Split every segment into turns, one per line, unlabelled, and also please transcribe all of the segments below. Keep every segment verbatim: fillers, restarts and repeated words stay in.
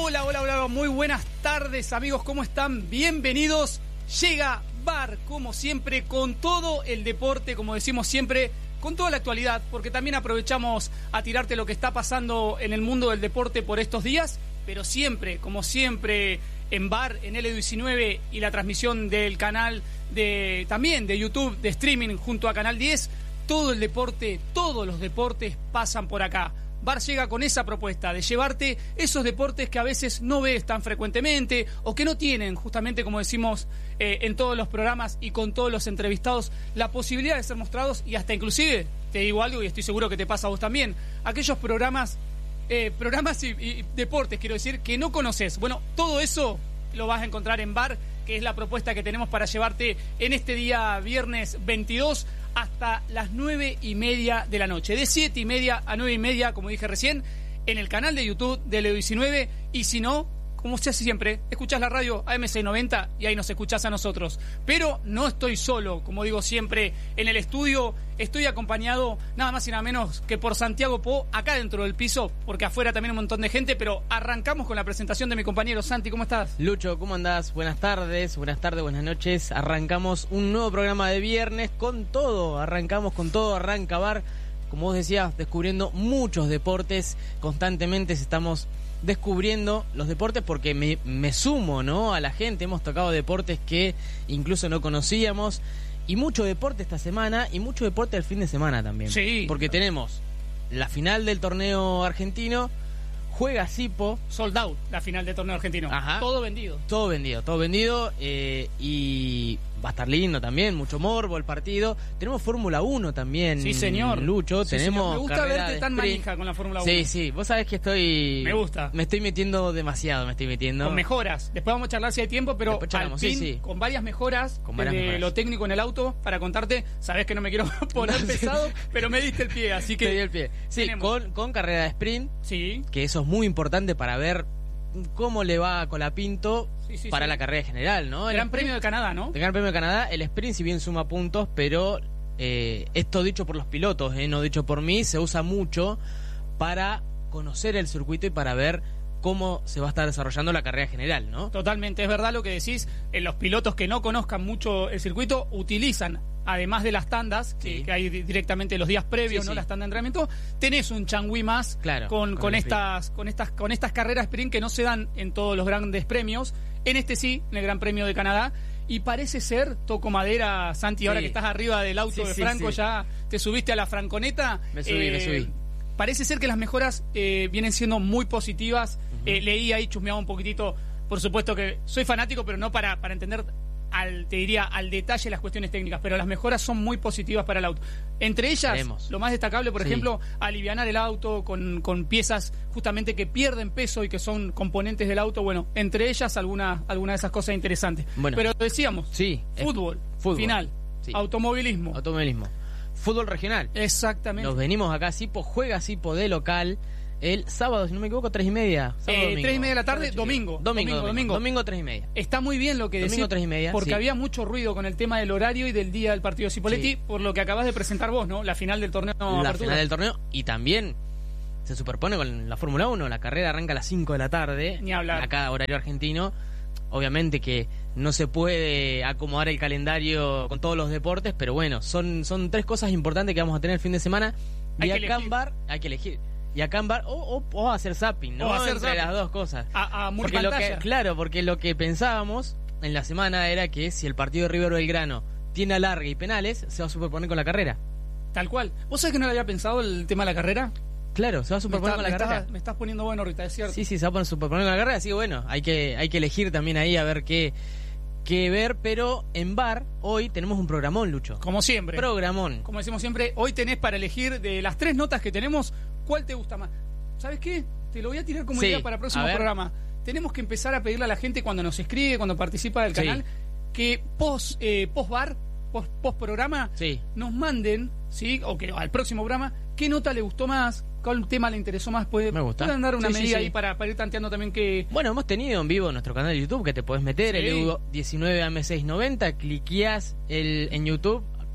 Hola, hola, hola, muy buenas tardes amigos, ¿cómo están? Bienvenidos. Llega Bar, como siempre, con todo el deporte, como decimos siempre, con toda la actualidad, porque también aprovechamos a tirarte lo que está pasando en el mundo del deporte por estos días, pero siempre, como siempre, en Bar, en L diecinueve y la transmisión del canal de también de YouTube, de streaming junto a Canal diez, todo el deporte, todos los deportes pasan por acá. Bar llega con esa propuesta de llevarte esos deportes que a veces no ves tan frecuentemente o que no tienen, justamente como decimos eh, en todos los programas y con todos los entrevistados, la posibilidad de ser mostrados y hasta inclusive, te digo algo y estoy seguro que te pasa a vos también, aquellos programas, eh, programas y, y deportes, quiero decir, que no conoces. Bueno, todo eso lo vas a encontrar en Bar, que es la propuesta que tenemos para llevarte en este día viernes veintidós hasta las nueve y media de la noche, de siete y media a nueve y media, como dije recién, en el canal de YouTube de L diecinueve, y si no, como se hace siempre, escuchás la radio A M seiscientos noventa y ahí nos escuchás a nosotros. Pero no estoy solo, como digo siempre, en el estudio, estoy acompañado nada más y nada menos que por Santiago Po, acá dentro del piso, porque afuera también un montón de gente, pero arrancamos con la presentación de mi compañero. Santi, ¿cómo estás?
Lucho, ¿cómo andás? Buenas tardes, buenas tardes, buenas noches. Arrancamos un nuevo programa de viernes con todo, arrancamos con todo, arranca Bar. Como vos decías, descubriendo muchos deportes, constantemente estamos descubriendo los deportes porque me, me sumo, ¿no?, a la gente. Hemos tocado deportes que incluso no conocíamos y mucho deporte esta semana y mucho deporte el fin de semana también.
Sí.
Porque tenemos la final del torneo argentino, juega Sipo.
Sold out, la final del torneo argentino.
Ajá.
Todo vendido.
Todo vendido, todo vendido eh, y va a estar lindo también, mucho morbo el partido. Tenemos Fórmula uno también.
Sí, señor.
Lucho,
sí,
tenemos
señor. Me gusta verte tan
sprint.
manija con la Fórmula uno.
Sí, sí, vos sabés que estoy...
Me gusta.
Me estoy metiendo demasiado, me estoy metiendo.
Con mejoras. Después vamos a charlar si hay tiempo, pero al fin, sí, sí. con varias mejoras,
con varias
de
mejoras.
Lo técnico en el auto, para contarte, sabés que no me quiero poner no, pesado, sí. pero me diste el pie, así que...
Te di el pie. Sí, con, con carrera de sprint,
sí.
que eso es muy importante para ver cómo le va a Colapinto sí, sí, para sí. la carrera general, ¿no?
El Gran Premio de Canadá, ¿no?
El Gran Premio de Canadá, el sprint si bien suma puntos, pero eh, esto dicho por los pilotos, eh, no dicho por mí, se usa mucho para conocer el circuito y para ver cómo se va a estar desarrollando la carrera general, ¿no?
Totalmente, es verdad lo que decís. Eh, los pilotos que no conozcan mucho el circuito utilizan, además de las tandas, sí. que, que hay directamente los días previos, sí, ¿no? Sí. Las tandas de entrenamiento, tenés un changüí más
claro,
con, con,
con
estas, con estas, con estas carreras sprint que no se dan en todos los grandes premios. En este sí, en el Gran Premio de Canadá. Y parece ser, toco madera, Santi, sí. ahora que estás arriba del auto sí, de Franco, sí, sí. ya te subiste a la franconeta.
Me subí,
eh,
me subí.
Parece ser que las mejoras eh, vienen siendo muy positivas. Uh-huh. eh, leí ahí, chusmeaba un poquitito. Por supuesto que soy fanático, pero no para, para entender, al, te diría, al detalle las cuestiones técnicas. Pero las mejoras son muy positivas para el auto. Entre ellas, Veremos. lo más destacable, por sí. ejemplo, alivianar el auto con, con piezas justamente que pierden peso y que son componentes del auto. Bueno, entre ellas, alguna, alguna de esas cosas interesantes.
Bueno,
pero decíamos,
sí,
fútbol, fútbol, final, sí. automovilismo.
Automovilismo. Fútbol regional.
Exactamente.
Nos venimos acá, Sipo juega Sipo de local el sábado, si no me equivoco, tres y media. Sábado,
eh, tres y media de la tarde, domingo.
Domingo, domingo.
Domingo,
domingo tres y media.
Está muy bien lo que decís.
Domingo tres y media.
Porque
sí.
había mucho ruido con el tema del horario y del día del partido Cipolletti, sí. por lo que acabas de presentar vos, ¿no? La final del torneo.
La
apertura.
final del torneo y también se superpone con la Fórmula uno. La carrera arranca a las cinco de la tarde.
Ni hablar.
Acá, horario argentino. Obviamente que no se puede acomodar el calendario con todos los deportes, pero bueno, son, son tres cosas importantes que vamos a tener el fin de semana.
Hay
y
que
acá en Bar, hay que elegir. Y acá en Bar, o, o, o hacer zapping, ¿no?
O hacer
Entre
zapping.
las dos cosas.
A, a
porque lo que, claro, porque lo que pensábamos en la semana era que si el partido de River Belgrano tiene alargue y penales, se va a superponer con la carrera.
Tal cual. ¿Vos sabés que no le había pensado el tema de la carrera?
Claro, se va a superponer
está,
con la
me
carrera.
Estás, me estás poniendo bueno, Rita, es cierto.
Sí, sí, se va a superponer con la carrera, así que bueno, hay que, hay que elegir también ahí a ver qué, qué ver, pero en Bar hoy tenemos un programón, Lucho.
Como siempre.
Programón.
Como decimos siempre, hoy tenés para elegir de las tres notas que tenemos, ¿cuál te gusta más? ¿Sabes qué? Te lo voy a tirar como
sí,
idea para el próximo programa. Tenemos que empezar a pedirle a la gente cuando nos escribe, cuando participa del canal, sí. que post, eh, post bar, post, post programa,
sí.
nos manden, ¿sí? O que al próximo programa, qué nota le gustó más, cuál tema le interesó más. Puede,
Me gusta.
Pueden dar una
sí,
medida
sí,
ahí
sí.
para, para ir tanteando también que...
Bueno, hemos tenido en vivo nuestro canal de YouTube que te podés meter, sí. el diecinueve A M seiscientos noventa, cliqueás el, en YouTube,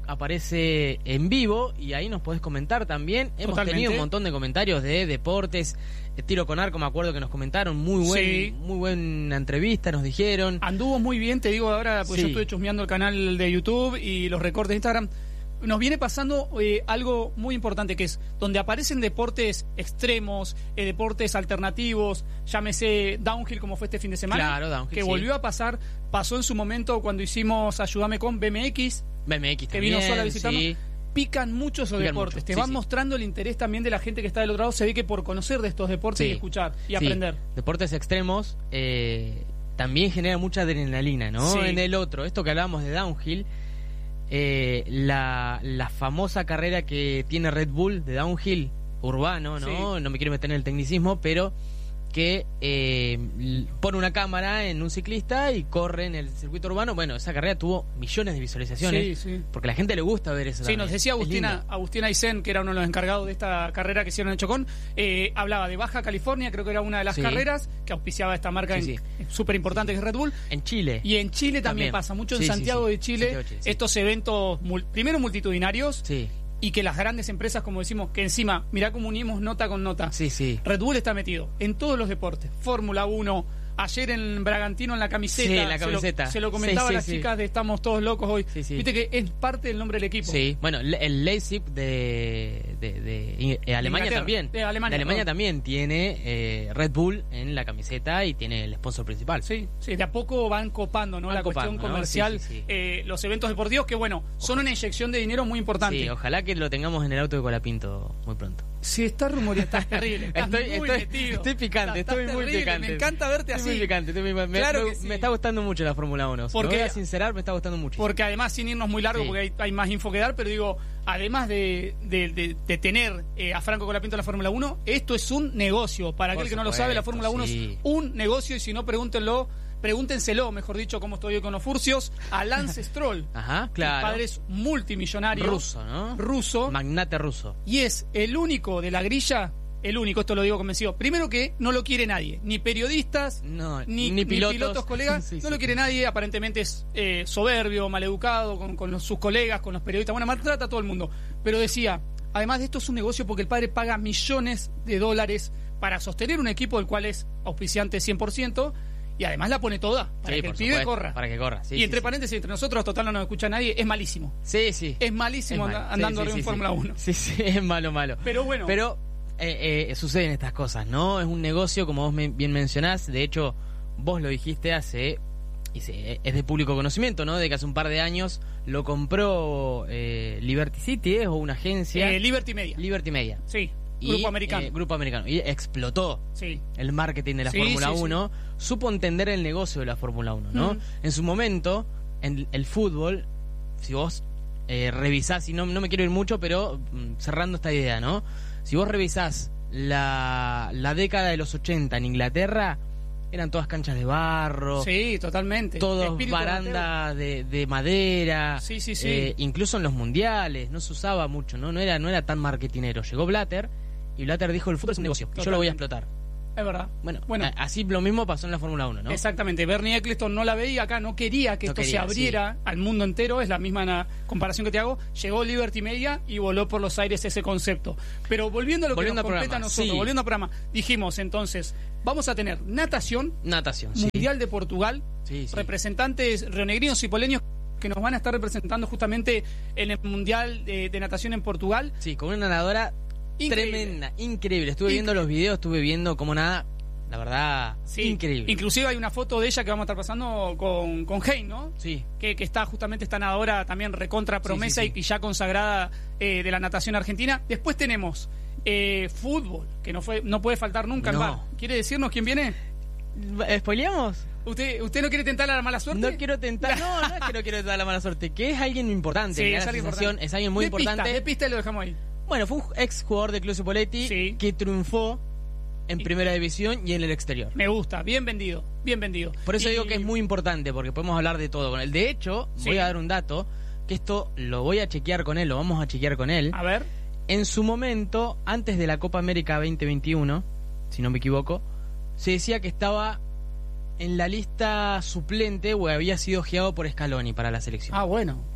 aparece en vivo y ahí nos podés comentar también. Hemos
Totalmente.
tenido un montón de comentarios de deportes, de tiro con arco, me acuerdo que nos comentaron, muy buen,
Sí.
muy buena entrevista, nos dijeron.
Anduvo muy bien, te digo ahora, porque
Sí.
yo estoy chusmeando el canal de YouTube y los recortes de Instagram. Nos viene pasando eh, algo muy importante, que es donde aparecen deportes extremos, eh, deportes alternativos, llámese downhill, como fue este fin de semana,
Claro, downhill,
que
sí.
volvió a pasar, pasó en su momento cuando hicimos Ayúdame con B M X,
B M X
que
también,
vino sola a visitarnos.
sí.
Pican mucho esos
Pican
deportes,
mucho,
te
sí,
van
sí.
mostrando el interés también de la gente que está del otro lado, se ve que por conocer de estos deportes
Sí.
y escuchar y
Sí.
aprender.
Deportes extremos eh, también genera mucha adrenalina, ¿no?
Sí.
En el otro, esto que hablábamos de downhill, eh, la, la famosa carrera que tiene Red Bull de downhill urbano, ¿no?
Sí.
No me quiero meter en el tecnicismo, pero que eh, l- pone una cámara en un ciclista y corre en el circuito urbano. Bueno, esa carrera tuvo millones de visualizaciones,
Sí, sí.
porque a la gente le gusta ver eso.
Sí,
también.
nos decía
Es
Agustina,
lindo.
Agustina Aysén, que era uno de los encargados de esta carrera que hicieron en Chocón, eh, hablaba de Baja California, creo que era una de las
Sí.
carreras que auspiciaba esta marca
Sí,
súper importante que es Red Bull.
En Chile.
Y en Chile también,
También.
pasa, mucho en
Sí, sí,
Santiago
sí.
de Chile,
Santiago de Chile, sí.
estos eventos, mul- primero multitudinarios,
Sí,
y que las grandes empresas, como decimos, que encima, mirá cómo unimos nota con nota.
sí, sí.
Red Bull está metido en todos los deportes, Fórmula uno, ayer en Bragantino en la camiseta,
Sí, la
se lo-
camiseta.
se lo, comentaba
Sí,
a
sí,
las
sí.
chicas de Estamos Todos Locos hoy,
Sí, sí.
viste que es parte del nombre del equipo.
Sí, bueno, el- el Leipzig de, de, de- de Alemania
Inglaterra,
también.
de Alemania, perdón.
también tiene eh, Red Bull en la camiseta y tiene el sponsor principal.
Sí, sí, de a poco van copando, ¿no?
Van
la
copando,
cuestión
¿no?
comercial,
Sí, sí, sí.
eh, los eventos deportivos que, bueno, son una inyección de dinero muy importante.
Sí, ojalá que lo tengamos en el auto de Colapinto muy pronto.
Si está rumoreado, estás terrible. Estás
Estoy,
muy
estoy,
metido.
estoy picante,
Estás
estoy muy
terrible,
picante.
Me encanta verte
Estoy
así.
muy picante, estoy muy- me,
Claro
me-
que sí.
me está gustando mucho la Fórmula uno.
Porque-
Me voy a sincerar, me está gustando mucho.
Porque además, sin irnos muy largo,
Sí.
porque hay, hay más info que dar, pero digo, además de, de, de- de tener eh, a Franco Colapinto en la Fórmula uno, esto es un negocio. Para
Por
aquel que no lo
supuesto,
sabe, la Fórmula uno
sí.
es un negocio, y si no, pregúntenlo, pregúntenselo, mejor dicho, cómo estoy hoy con los furcios, a Lance Stroll.
Ajá,
El
claro.
padre es multimillonario.
Ruso, ¿no?
Ruso.
Magnate ruso.
Y es el único de la grilla, el único, esto lo digo convencido. Primero que no lo quiere nadie, ni periodistas,
No,
ni,
ni pilotos.
pilotos, colegas,
Sí,
no
sí.
lo quiere nadie, aparentemente es eh, soberbio, maleducado con, con los- sus colegas, con los periodistas, bueno, maltrata a todo el mundo. Pero decía, además de esto es un negocio porque el padre paga millones de dólares para sostener un equipo del cual es auspiciante cien por ciento, y además la pone toda, para
Sí,
que el
por
pibe
supuesto,
corra.
Para que corra, sí.
y
sí,
entre
sí.
paréntesis, entre nosotros, total no nos escucha nadie, es malísimo.
Sí, sí.
Es malísimo
Es
anda-
malo.
andando
Sí,
arriba
sí,
en
sí,
Fórmula
sí.
uno.
Sí, sí, es malo, malo.
Pero bueno.
Pero eh, eh, suceden estas cosas, ¿no? Es un negocio, como vos me- bien mencionás. De hecho, vos lo dijiste hace. Y se- es de público conocimiento, ¿no? De que hace un par de años lo compró eh, Liberty City, ¿eh? O una agencia.
Eh, Liberty Media.
Liberty Media.
Sí,
Y,
grupo americano.
eh, grupo americano. Y explotó
Sí.
el marketing de la
Sí,
Fórmula
sí, sí.
uno, supo entender el negocio de la Fórmula uno, ¿no?
Mm.
En su momento, en el fútbol, si vos eh, revisás, y no, no me quiero ir mucho, pero mm, cerrando esta idea, ¿no? Si vos revisás la, la década de los ochenta en Inglaterra, eran todas canchas de barro,
Sí, totalmente.
todos
Espíritu
barandas de, de madera,
Sí, sí, sí.
eh, incluso en los mundiales, no se usaba mucho, ¿no? No era, no era tan marketinero. Llegó Blatter, y Blatter dijo, el fútbol es un negocio, y yo lo voy a
Totalmente.
explotar.
Es verdad.
Bueno,
Bueno.
a- así lo mismo pasó en la Fórmula uno, ¿no?
Exactamente. Bernie Eccleston no la veía acá, no quería que
No
esto se
quería,
abriera al mundo entero, es la misma na- comparación que te hago. Llegó Liberty Media y voló por los aires ese concepto. Pero volviendo a lo
Volviendo
que
al
nos compete a
programa,
nosotros,
sí.
volviendo al programa, dijimos entonces, vamos a tener natación,
Natación, sí.
Mundial de Portugal,
Sí, sí.
representantes rionegrinos y poleños que nos van a estar representando justamente en el Mundial de, de Natación en Portugal.
Sí, con una nadadora
Increíble.
tremenda, increíble. Estuve viendo
Increíble.
los videos, estuve viendo cómo nada, la verdad,
Sí.
increíble.
Inclusive hay una foto de ella que vamos a estar pasando con, con Hein, ¿no?
Sí,
Que, que está justamente esta nadadora también recontra promesa
Sí, sí, sí.
Y, y ya consagrada eh, de la natación argentina. Después tenemos eh, fútbol, que no fue no puede faltar nunca en
No.
bar. ¿Quiere decirnos quién viene?
¿spoileamos?
¿Usted usted no quiere tentar a la mala suerte?
No quiero tentar, no, no es que no quiero tentar la mala suerte, que es alguien importante,
Sí,
me da
es
la
alguien
sensación,
importante.
es alguien muy
de
importante.
Pista, de pista y lo dejamos ahí.
Bueno, fue un ex jugador de Club Cipoletti
Sí.
que triunfó en primera división y en el exterior.
Me gusta, bien vendido, bien vendido.
Por eso
Y-
digo que es muy importante, porque podemos hablar de todo con él. De hecho,
Sí.
voy a dar un dato, que esto lo voy a chequear con él, lo vamos a chequear con él.
A ver,
En su momento, antes de la Copa América veinte veintiuno, si no me equivoco, se decía que estaba en la lista suplente o había sido ojeado por Scaloni para la selección.
ah, bueno.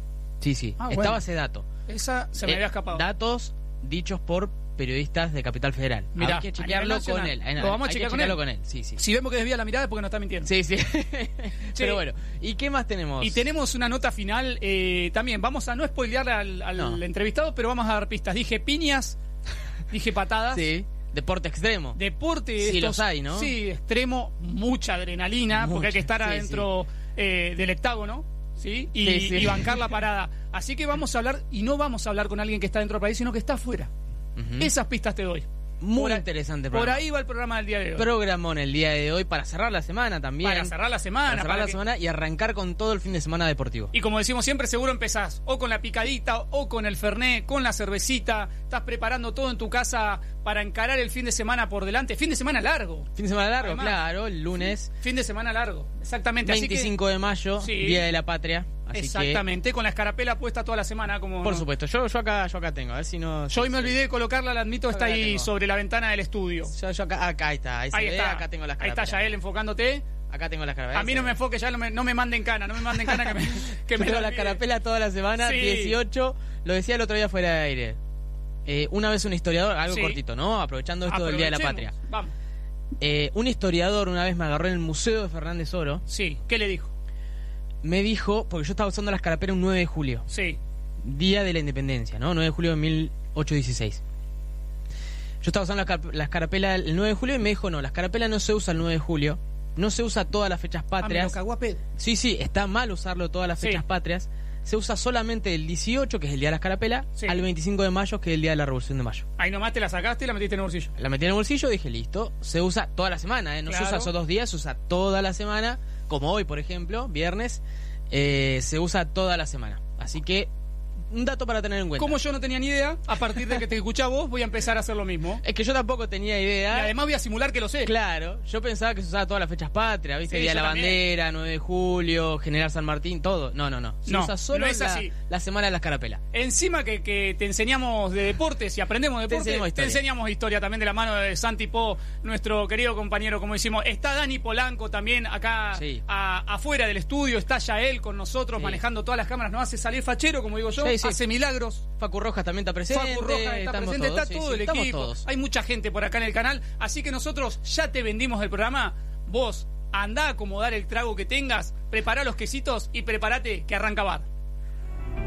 Sí, sí.
Ah,
Estaba
bueno.
ese dato.
Esa se me
Eh,
había escapado.
Datos dichos por periodistas de Capital Federal.
Mirá,
hay que
a
chequearlo
nivel
con
nacional.
él.
Lo vamos a
hay
chequear
que
con
chequearlo
él.
con él. Sí, sí.
Si vemos que desvía la mirada es porque no está mintiendo.
Sí, sí. Pero bueno, ¿y qué más tenemos?
Y tenemos una nota final eh, también. Vamos a no spoilear al, al
No.
entrevistado, pero vamos a dar pistas. Dije piñas, dije patadas.
Sí, deporte extremo.
Deporte.
Sí,
estos-
los hay, ¿no?
Sí, extremo, mucha adrenalina, porque hay que estar
Mucha, sí,
adentro eh, del hectágono, ¿sí? Y,
Sí, sí.
y bancar la parada. Así que vamos a hablar, y no vamos a hablar con alguien que está dentro del país, sino que está afuera.
Ujú.
Esas pistas te doy.
Muy
por ahí-
interesante
Por
programa.
ahí va el programa del día de hoy.
Programón el día de hoy para cerrar la semana también.
para cerrar la semana.
Para cerrar
para
la
que-
semana y arrancar con todo el fin de semana deportivo.
Y como decimos siempre, seguro empezás o con la picadita, o con el fernet, con la cervecita. Estás preparando todo en tu casa para encarar el fin de semana por delante. Fin de semana largo.
Fin de semana largo,
Además,
claro, el lunes
Fin de semana largo. Exactamente. Así que-
veinticinco de mayo,
Sí.
Día de la Patria. Así
exactamente. Con la escarapela puesta toda la semana. Como
que, por
no.
supuesto, yo, yo acá yo acá tengo, a ver si no...
Yo hoy me olvidé de colocarla, la admito, está
Acá la
ahí
tengo.
sobre la ventana del estudio.
Yo, yo acá, acá ahí está, ahí, se
Ahí
ve,
está.
acá tengo las
Ahí está
carapelas.
Yael enfocándote.
Acá tengo las carapelas.
A mí no me enfoque, ya no me, no me manden cana, no me manden cana que me, que
Yo
me
tengo
la
la
olvide.
carapela toda la semana,
Sí.
dieciocho, lo decía el otro día fuera de aire. Eh, una vez un historiador, algo
Sí.
cortito, ¿no? Aprovechando esto del Día de la
Aprovechemos.
Patria.
Vamos.
Eh, un historiador una vez me agarró en el Museo de Fernández Oro,
Sí, ¿qué le dijo?
me dijo, porque yo estaba usando las carapelas un nueve de julio,
Sí.
Día de la Independencia, ¿no? nueve de julio de mil ochocientos dieciséis. Yo estaba usando las, car- las carapelas el nueve de julio y me dijo, no, las carapelas no se usan el nueve de julio, no se usa todas las fechas
Ah, me lo
patrias.
cagó a pedo.
Sí, sí, está mal usarlo todas las
Sí.
fechas patrias. Se usa solamente del dieciocho, que es el Día de las Carapelas,
Sí.
al veinticinco de mayo, que es el Día de la Revolución de Mayo.
Ahí nomás te la sacaste y la metiste en el bolsillo.
La metí en el bolsillo y dije, listo, se usa toda la semana, ¿eh? No
Claro.
se usa solo dos días, se usa toda la semana, como hoy, por ejemplo, viernes, eh, se usa toda la semana. Así que, un dato para tener en cuenta.
Como yo no tenía ni idea, a partir de que te escuché a vos, voy a empezar a hacer lo mismo.
Es que yo tampoco tenía
Y
idea.
además voy a simular que lo sé.
Claro, yo pensaba que se usaba todas las fechas patrias, ¿viste?
Sí,
Día de
yo
la
también.
Bandera, nueve de julio, General San Martín, todo. No, no, no. Se
No,
usa solo
no es
la,
así.
la semana de las carapelas.
Encima que, que te enseñamos de deportes y aprendemos de
Te
deportes,
enseñamos
te
historia.
enseñamos historia también de la mano de Santi Po, nuestro querido compañero, como decimos. Está Dani Polanco también acá
Sí.
a- afuera del estudio, está Yael con nosotros
Sí.
manejando todas las cámaras, nos hace salir fachero, como digo yo,
Sí, sí.
hace milagros.
Facu Rojas también está presente.
Facu Rojas está
estamos
presente,
todos,
está
sí,
todo
sí,
el
estamos
equipo.
todos.
Hay mucha gente por acá en el canal, así que nosotros ya te vendimos el programa. Vos andá a acomodar el trago que tengas, prepará los quesitos y prepárate que arranca bar.